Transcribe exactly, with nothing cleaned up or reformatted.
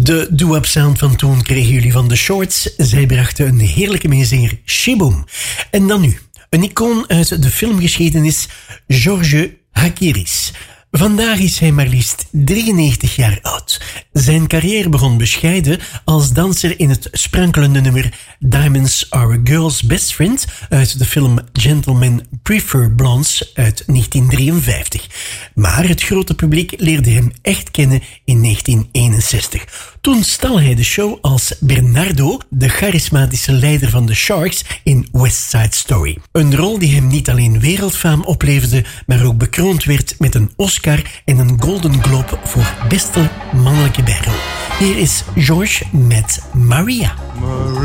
De doo-wop sound van toen kregen jullie van The Shorts. Zij brachten een heerlijke meezinger, Sh-Boom. En dan nu, een icoon uit de filmgeschiedenis, Georges Hakiris. Vandaag is hij maar liefst drieënnegentig jaar oud. Zijn carrière begon bescheiden als danser in het sprankelende nummer Diamonds Are a Girl's Best Friend uit de film Gentlemen Prefer Blondes uit negentien drieënvijftig. Maar het grote publiek leerde hem echt kennen in negentien eenenzestig. Toen stal hij de show als Bernardo, de charismatische leider van de Sharks in West Side Story. Een rol die hem niet alleen wereldfaam opleverde, maar ook bekroond werd met een Oscar en een Golden Globe voor beste mannelijke bijrol. Hier is George met Maria. Maria.